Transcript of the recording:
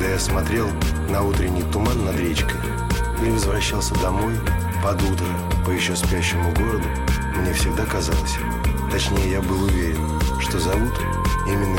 я смотрел на утренний туман над речкой или возвращался домой под утро по еще спящему городу, мне всегда казалось, точнее я был уверен, что зовут именно